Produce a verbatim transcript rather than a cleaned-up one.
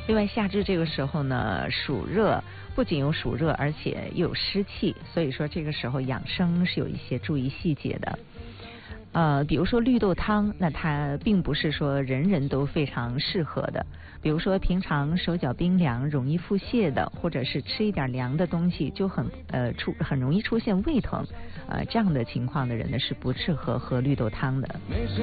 另外夏至这个时候呢，暑热，不仅有暑热，而且又有湿气，所以说这个时候养生是有一些注意细节的。呃，比如说绿豆汤，那它并不是说人人都非常适合的。比如说平常手脚冰凉、容易腹泻的，或者是吃一点凉的东西就很呃出很容易出现胃疼，呃这样的情况的人呢是不适合喝绿豆汤的。 没事